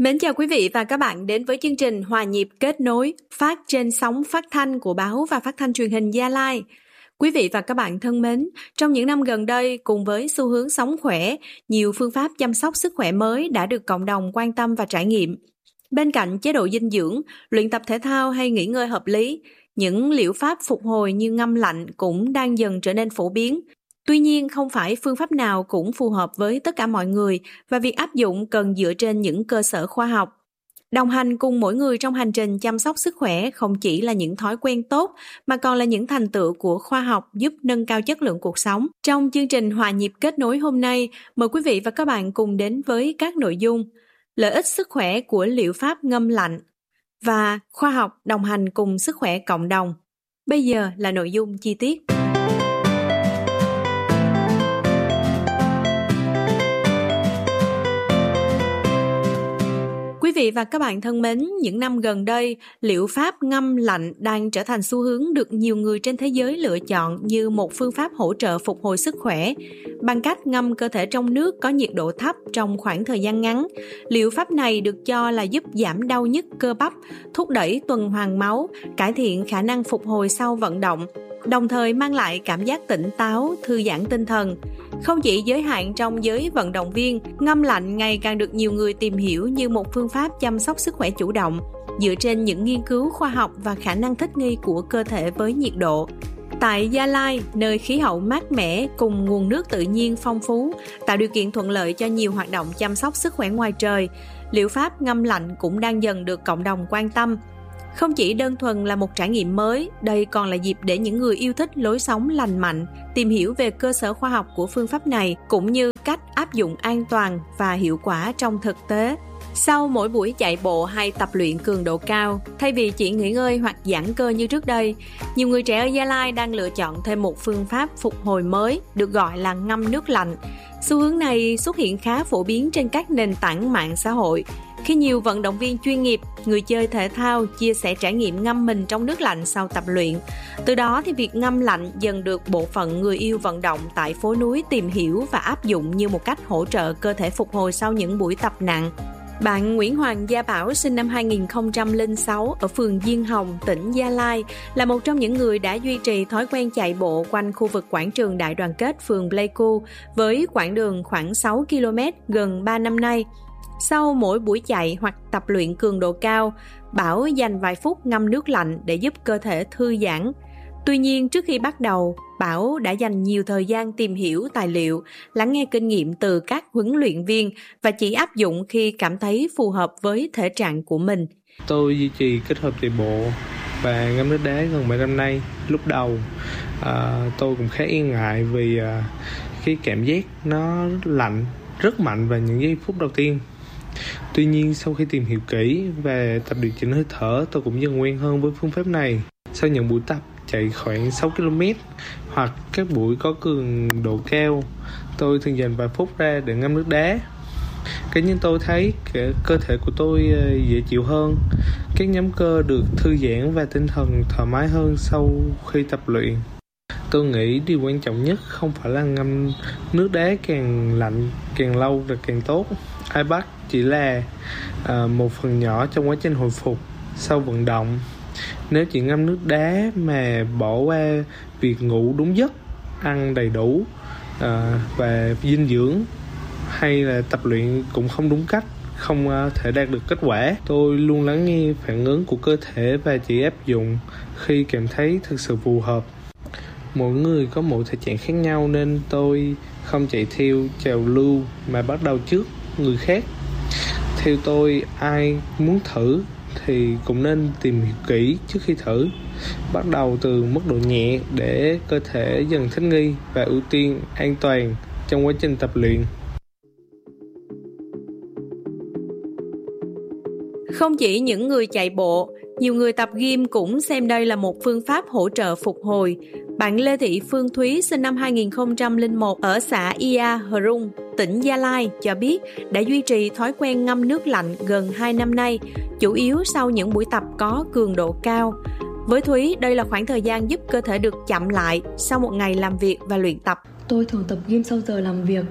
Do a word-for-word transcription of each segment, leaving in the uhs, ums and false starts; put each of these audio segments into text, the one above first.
Mến chào quý vị và các bạn đến với chương trình Hòa nhịp kết nối phát trên sóng phát thanh của báo và phát thanh truyền hình Gia Lai. Quý vị và các bạn thân mến, trong những năm gần đây cùng với xu hướng sống khỏe, nhiều phương pháp chăm sóc sức khỏe mới đã được cộng đồng quan tâm và trải nghiệm. Bên cạnh chế độ dinh dưỡng, luyện tập thể thao hay nghỉ ngơi hợp lý, những liệu pháp phục hồi như ngâm lạnh cũng đang dần trở nên phổ biến. Tuy nhiên, không phải phương pháp nào cũng phù hợp với tất cả mọi người và việc áp dụng cần dựa trên những cơ sở khoa học. Đồng hành cùng mỗi người trong hành trình chăm sóc sức khỏe không chỉ là những thói quen tốt mà còn là những thành tựu của khoa học giúp nâng cao chất lượng cuộc sống. Trong chương trình Hòa nhịp kết nối hôm nay, mời quý vị và các bạn cùng đến với các nội dung lợi ích sức khỏe của liệu pháp ngâm lạnh và khoa học đồng hành cùng sức khỏe cộng đồng. Bây giờ là nội dung chi tiết. Quý vị và các bạn thân mến, những năm gần đây, liệu pháp ngâm lạnh đang trở thành xu hướng được nhiều người trên thế giới lựa chọn như một phương pháp hỗ trợ phục hồi sức khỏe. Bằng cách ngâm cơ thể trong nước có nhiệt độ thấp trong khoảng thời gian ngắn, liệu pháp này được cho là giúp giảm đau nhức cơ bắp, thúc đẩy tuần hoàn máu, cải thiện khả năng phục hồi sau vận động, đồng thời mang lại cảm giác tỉnh táo, thư giãn tinh thần. Không chỉ giới hạn trong giới vận động viên, ngâm lạnh ngày càng được nhiều người tìm hiểu như một phương pháp chăm sóc sức khỏe chủ động, dựa trên những nghiên cứu khoa học và khả năng thích nghi của cơ thể với nhiệt độ. Tại Gia Lai, nơi khí hậu mát mẻ cùng nguồn nước tự nhiên phong phú, tạo điều kiện thuận lợi cho nhiều hoạt động chăm sóc sức khỏe ngoài trời, liệu pháp ngâm lạnh cũng đang dần được cộng đồng quan tâm. Không chỉ đơn thuần là một trải nghiệm mới, đây còn là dịp để những người yêu thích lối sống lành mạnh tìm hiểu về cơ sở khoa học của phương pháp này cũng như cách áp dụng an toàn và hiệu quả trong thực tế. Sau mỗi buổi chạy bộ hay tập luyện cường độ cao, thay vì chỉ nghỉ ngơi hoặc giãn cơ như trước đây, nhiều người trẻ ở Gia Lai đang lựa chọn thêm một phương pháp phục hồi mới được gọi là ngâm nước lạnh. Xu hướng này xuất hiện khá phổ biến trên các nền tảng mạng xã hội, khi nhiều vận động viên chuyên nghiệp, người chơi thể thao chia sẻ trải nghiệm ngâm mình trong nước lạnh sau tập luyện. Từ đó thì việc ngâm lạnh dần được bộ phận người yêu vận động tại phố núi tìm hiểu và áp dụng như một cách hỗ trợ cơ thể phục hồi sau những buổi tập nặng. Bạn Nguyễn Hoàng Gia Bảo sinh năm hai nghìn không trăm lẻ sáu ở phường Diên Hồng, tỉnh Gia Lai là một trong những người đã duy trì thói quen chạy bộ quanh khu vực quảng trường Đại Đoàn Kết phường Pleiku với quãng đường khoảng sáu ki lô mét gần ba năm nay. Sau mỗi buổi chạy hoặc tập luyện cường độ cao, Bảo dành vài phút ngâm nước lạnh để giúp cơ thể thư giãn. Tuy nhiên, trước khi bắt đầu, Bảo đã dành nhiều thời gian tìm hiểu tài liệu, lắng nghe kinh nghiệm từ các huấn luyện viên và chỉ áp dụng khi cảm thấy phù hợp với thể trạng của mình. Tôi duy trì kết hợp chạy bộ và ngâm nước đá gần bảy năm nay. Lúc đầu, à, tôi cũng khá e ngại vì à, cái cảm giác nó lạnh rất mạnh vào những giây phút đầu tiên. Tuy nhiên, sau khi tìm hiểu kỹ và tập điều chỉnh hơi thở, tôi cũng dần quen hơn với phương pháp này. Sau những buổi tập chạy khoảng sáu ki lô mét hoặc các buổi có cường độ cao, tôi thường dành vài phút ra để ngâm nước đá. Cá nhân tôi thấy cơ thể của tôi dễ chịu hơn, các nhóm cơ được thư giãn và tinh thần thoải mái hơn sau khi tập luyện. Tôi nghĩ điều quan trọng nhất không phải là ngâm nước đá càng lạnh càng lâu là càng tốt. i pê a xê chỉ là uh, một phần nhỏ trong quá trình hồi phục sau vận động. Nếu chỉ ngâm nước đá mà bỏ qua việc ngủ đúng giấc, ăn đầy đủ uh, và dinh dưỡng, hay là tập luyện cũng không đúng cách, không uh, thể đạt được kết quả. Tôi luôn lắng nghe phản ứng của cơ thể và chỉ áp dụng khi cảm thấy thực sự phù hợp. Mỗi người có mỗi thể trạng khác nhau nên tôi không chạy theo trào lưu mà bắt đầu trước người khác. Theo tôi, ai muốn thử thì cũng nên tìm hiểu kỹ trước khi thử. Bắt đầu từ mức độ nhẹ để cơ thể dần thích nghi và ưu tiên an toàn trong quá trình tập luyện. Không chỉ những người chạy bộ, nhiều người tập gym cũng xem đây là một phương pháp hỗ trợ phục hồi. Bạn Lê Thị Phương Thúy sinh năm hai nghìn không trăm lẻ một ở xã Ia Hrung, tỉnh Gia Lai cho biết đã duy trì thói quen ngâm nước lạnh gần hai năm nay, chủ yếu sau những buổi tập có cường độ cao. Với Thúy, đây là khoảng thời gian giúp cơ thể được chậm lại sau một ngày làm việc và luyện tập. Tôi thường tập gym sau giờ làm việc.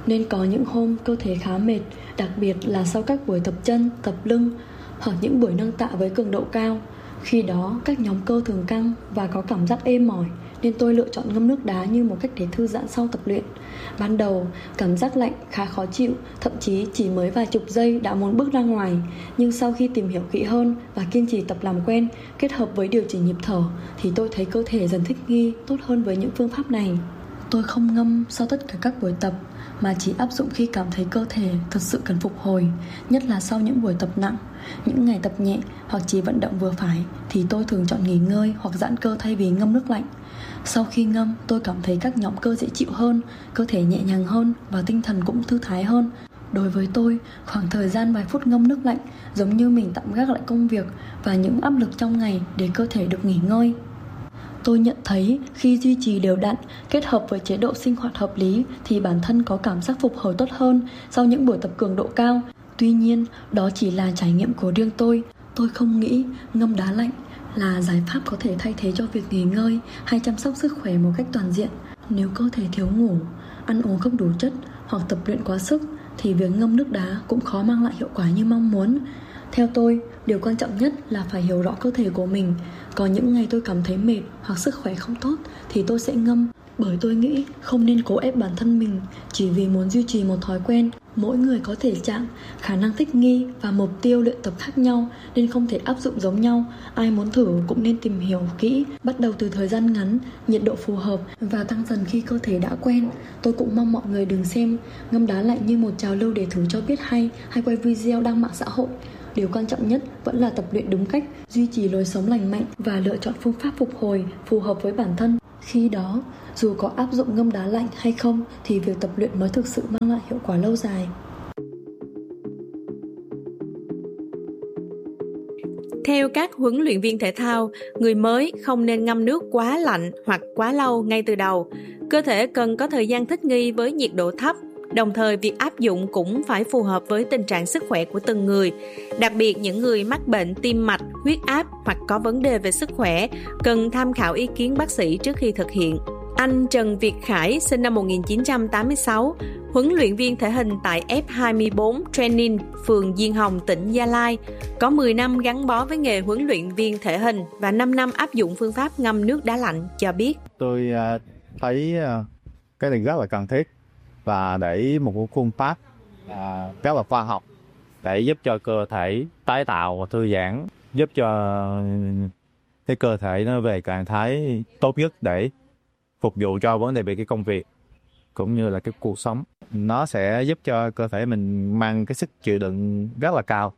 nên có những hôm cơ thể khá mệt, đặc biệt là sau các buổi tập chân, tập lưng hoặc những buổi nâng tạ với cường độ cao. Khi đó các nhóm cơ thường căng và có cảm giác ê mỏi, nên tôi lựa chọn ngâm nước đá như một cách để thư giãn sau tập luyện. Ban đầu cảm giác lạnh khá khó chịu, thậm chí chỉ mới vài chục giây đã muốn bước ra ngoài. Nhưng sau khi tìm hiểu kỹ hơn và kiên trì tập làm quen, kết hợp với điều chỉnh nhịp thở, thì tôi thấy cơ thể dần thích nghi tốt hơn với những phương pháp này. Tôi không ngâm sau tất cả các buổi tập, mà chỉ áp dụng khi cảm thấy cơ thể thật sự cần phục hồi, nhất là sau những buổi tập nặng. Những ngày tập nhẹ hoặc chỉ vận động vừa phải thì tôi thường chọn nghỉ ngơi hoặc giãn cơ thay vì ngâm nước lạnh. Sau khi ngâm, tôi cảm thấy các nhóm cơ dễ chịu hơn, cơ thể nhẹ nhàng hơn và tinh thần cũng thư thái hơn. Đối với tôi, khoảng thời gian vài phút ngâm nước lạnh giống như mình tạm gác lại công việc và những áp lực trong ngày để cơ thể được nghỉ ngơi. Tôi nhận thấy khi duy trì đều đặn, kết hợp với chế độ sinh hoạt hợp lý thì bản thân có cảm giác phục hồi tốt hơn sau những buổi tập cường độ cao. Tuy nhiên, đó chỉ là trải nghiệm của riêng tôi. Tôi không nghĩ ngâm đá lạnh là giải pháp có thể thay thế cho việc nghỉ ngơi hay chăm sóc sức khỏe một cách toàn diện. Nếu cơ thể thiếu ngủ, ăn uống không đủ chất hoặc tập luyện quá sức thì việc ngâm nước đá cũng khó mang lại hiệu quả như mong muốn. Theo tôi, điều quan trọng nhất là phải hiểu rõ cơ thể của mình. Có những ngày tôi cảm thấy mệt hoặc sức khỏe không tốt thì tôi sẽ ngâm, bởi tôi nghĩ không nên cố ép bản thân mình chỉ vì muốn duy trì một thói quen. Mỗi người có thể trạng, khả năng thích nghi và mục tiêu luyện tập khác nhau nên không thể áp dụng giống nhau. Ai muốn thử cũng nên tìm hiểu kỹ, bắt đầu từ thời gian ngắn, nhiệt độ phù hợp và tăng dần khi cơ thể đã quen. Tôi cũng mong mọi người đừng xem ngâm đá lạnh như một trào lưu để thử cho biết hay hay quay video đăng mạng xã hội. Điều quan trọng nhất vẫn là tập luyện đúng cách, duy trì lối sống lành mạnh và lựa chọn phương pháp phục hồi phù hợp với bản thân. Khi đó, dù có áp dụng ngâm đá lạnh hay không thì việc tập luyện mới thực sự mang lại hiệu quả lâu dài. Theo các huấn luyện viên thể thao, người mới không nên ngâm nước quá lạnh hoặc quá lâu ngay từ đầu. Cơ thể cần có thời gian thích nghi với nhiệt độ thấp. Đồng thời, việc áp dụng cũng phải phù hợp với tình trạng sức khỏe của từng người. Đặc biệt, những người mắc bệnh tim mạch, huyết áp hoặc có vấn đề về sức khỏe cần tham khảo ý kiến bác sĩ trước khi thực hiện. Anh Trần Việt Khải, sinh năm một nghìn chín trăm tám mươi sáu, huấn luyện viên thể hình tại F hai mươi bốn Training, phường Diên Hồng, tỉnh Gia Lai, có mười năm gắn bó với nghề huấn luyện viên thể hình và năm năm áp dụng phương pháp ngâm nước đá lạnh, cho biết. Tôi thấy cái này rất là cần thiết và để một phương pháp rất là khoa học để giúp cho cơ thể tái tạo và thư giãn, giúp cho cái cơ thể nó về trạng thái tốt nhất để phục vụ cho vấn đề về cái công việc cũng như là cái cuộc sống. Nó sẽ giúp cho cơ thể mình mang cái sức chịu đựng rất là cao,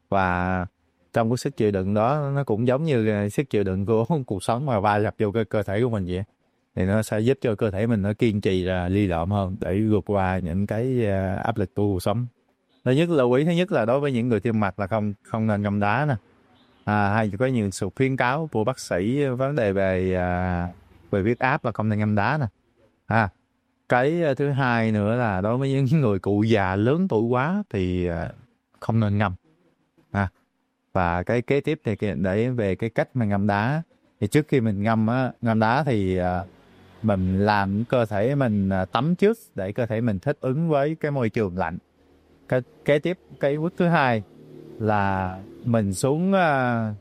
và trong cái sức chịu đựng đó nó cũng giống như sức chịu đựng của cuộc sống mà va đập vô cái cơ thể của mình vậy. Thì nó sẽ giúp cho cơ thể mình nó kiên trì là ly lợm hơn để vượt qua những cái áp lực của cuộc sống. Thứ nhất, lưu ý thứ nhất là đối với những người tim mạch là không không nên ngâm đá nè. À, hay có nhiều sự khuyến cáo của bác sĩ vấn đề về à, về huyết áp là không nên ngâm đá nè. À, cái thứ hai nữa là đối với những người cụ già lớn tuổi quá thì à, không nên ngâm. À, và cái kế tiếp thì để về cái cách mà ngâm đá, thì trước khi mình ngâm á, ngâm đá thì à, mình làm cơ thể mình à, tắm trước để cơ thể mình thích ứng với cái môi trường lạnh. Cái kế tiếp cái bước thứ hai là mình xuống uh,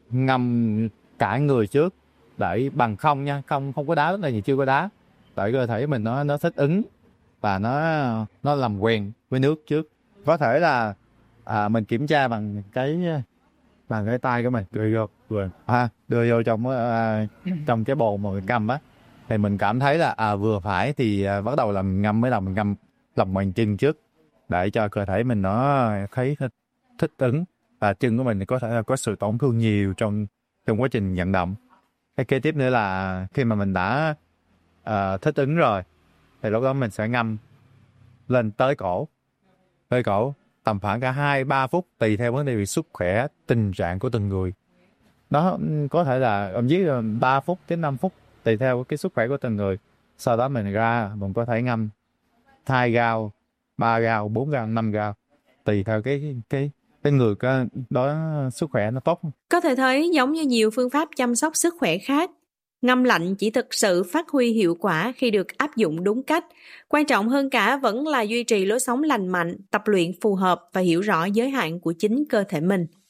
ngâm cả người trước để bằng không nha, không không có đá, lúc này thì chưa có đá, để cơ thể mình nó nó thích ứng và nó nó làm quen với nước trước. Có thể là à, mình kiểm tra bằng cái bằng cái tay của mình đưa vô vừa à, đưa vô trong uh, trong cái bồn mà mình ngâm á, thì mình cảm thấy là à, vừa phải thì uh, bắt đầu làm ngâm, mới làm mình ngâm lòng bàn chân trước để cho cơ thể mình nó thấy thích, thích ứng, và chân của mình có thể là có sự tổn thương nhiều trong trong quá trình vận động. Cái kế tiếp nữa là khi mà mình đã uh, thích ứng rồi thì lúc đó mình sẽ ngâm lên tới cổ, tới cổ tầm khoảng cả hai ba phút tùy theo vấn đề về sức khỏe, tình trạng của từng người. Đó có thể là ông dưới ba phút đến năm phút tùy theo cái sức khỏe của từng người. Sau đó mình ra mình có thể ngâm hai gao, ba gao, bốn gao, năm gao tùy theo cái cái cái người đó sức khỏe nó tốt. Có thể thấy giống như nhiều phương pháp chăm sóc sức khỏe khác, Ngâm lạnh chỉ thực sự phát huy hiệu quả khi được áp dụng đúng cách. Quan trọng hơn cả vẫn là duy trì lối sống lành mạnh, tập luyện phù hợp và hiểu rõ giới hạn của chính cơ thể mình.